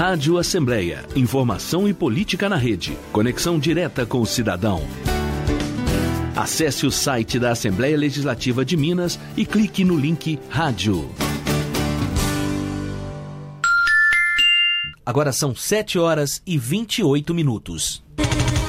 Rádio Assembleia. Informação e política na rede. Conexão direta com o cidadão. Acesse o site da Assembleia Legislativa de Minas e clique no link Rádio. Agora são 7 horas e 28 minutos.